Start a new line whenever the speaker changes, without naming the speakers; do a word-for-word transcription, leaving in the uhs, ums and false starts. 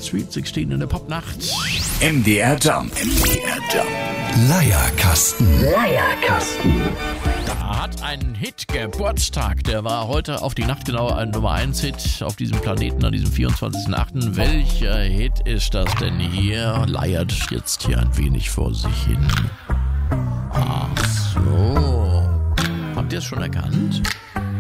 Sweet sechzehn in der Popnacht.
M D R Jump. M D R Jump.
Leierkasten.
Leierkasten.
Da hat ein Hit Geburtstag. Der war heute auf die Nacht genau ein Nummer eins Hit auf diesem Planeten an diesem vierundzwanzigsten achten Welcher Hit ist das denn hier? Leiert jetzt hier ein wenig vor sich hin. Ach so. Habt ihr es schon erkannt?